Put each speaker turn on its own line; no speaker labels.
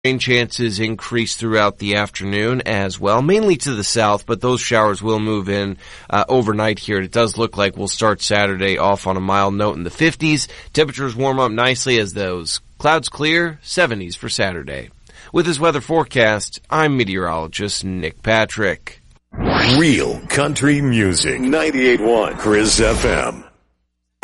Rain chances increase throughout the afternoon as well, mainly to the south, but those showers will move in overnight here. It does look like we'll start Saturday off on a mild note in the 50s. Temperatures warm up nicely as those clouds clear, 70s for Saturday. With his weather forecast, I'm meteorologist Nick Patrick.
Real country music. 98.1 Chris FM.